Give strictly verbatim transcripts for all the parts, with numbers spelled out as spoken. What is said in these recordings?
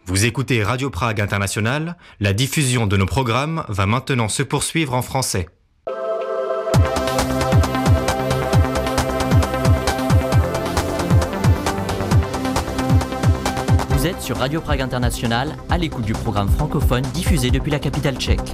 Vous écoutez Radio Prague International, la diffusion de nos programmes va maintenant se poursuivre en français. Vous êtes sur Radio Prague International, à l'écoute du programme francophone diffusé depuis la capitale tchèque.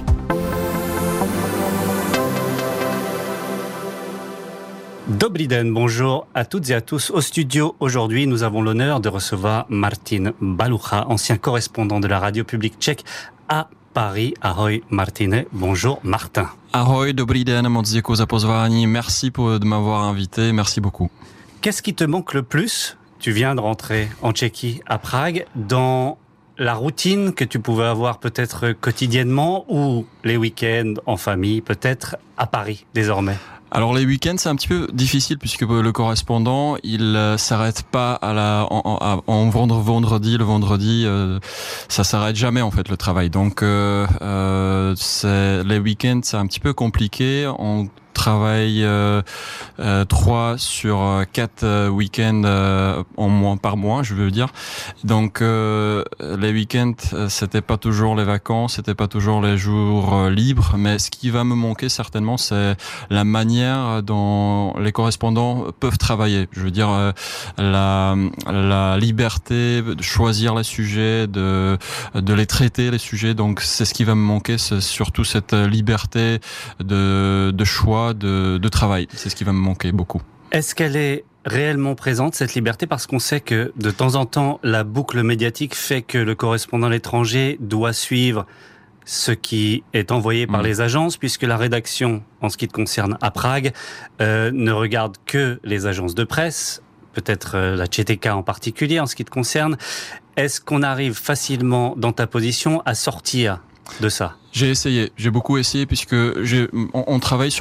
Dobrý den, bonjour à toutes et à tous. Au studio, aujourd'hui, nous avons l'honneur de recevoir Martin Balucha, ancien correspondant de la radio publique tchèque à Paris. Ahoj, Martine. Bonjour, Martin. Ahoj, dobrý den, moc děkuji za pozvání. Merci pour, de m'avoir invité, merci beaucoup. Qu'est-ce qui te manque le plus? Tu viens de rentrer en Tchéquie, à Prague, dans la routine que tu pouvais avoir peut-être quotidiennement ou les week-ends en famille, peut-être à Paris désormais? Alors les week-ends c'est un petit peu difficile puisque le correspondant il euh, s'arrête pas à la en, en, en vendredi le vendredi euh, ça s'arrête jamais en fait le travail donc euh, euh, c'est les week-ends c'est un petit peu compliqué. On travaille euh, euh, trois sur quatre euh, week-ends euh, en mois par mois, je veux dire. Donc euh, les week-ends, c'était pas toujours les vacances, c'était pas toujours les jours euh, libres, mais ce qui va me manquer certainement, c'est la manière dont les correspondants peuvent travailler. Je veux dire euh, la la liberté de choisir les sujets, de de les traiter les sujets. Donc c'est ce qui va me manquer, c'est surtout cette liberté de de choix. De, de travail, c'est ce qui va me manquer beaucoup. Est-ce qu'elle est réellement présente, cette liberté? Parce qu'on sait que de temps en temps, la boucle médiatique fait que le correspondant à l'étranger doit suivre ce qui est envoyé par mmh. les agences, puisque la rédaction, en ce qui te concerne à Prague, euh, ne regarde que les agences de presse, peut-être euh, la Č T K en particulier, en ce qui te concerne. Est-ce qu'on arrive facilement, dans ta position, à sortir de ça? J'ai essayé, j'ai beaucoup essayé, puisque j'ai, on, on travaille sur